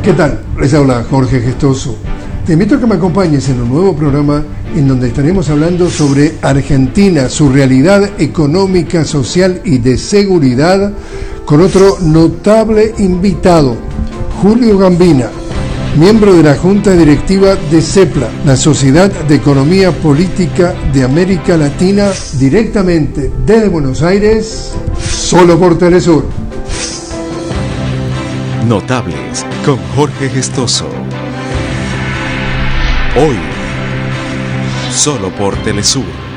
¿Qué tal? Les habla Jorge Gestoso. Te invito a que me acompañes en un nuevo programa en donde estaremos hablando sobre Argentina, su realidad económica, social y de seguridad, con otro notable invitado, Julio Gambina, miembro de la Junta Directiva de CEPLA, la Sociedad de Economía Política de América Latina, directamente desde Buenos Aires, solo por Telesur. Notables con Jorge Gestoso. Hoy, solo por Telesur.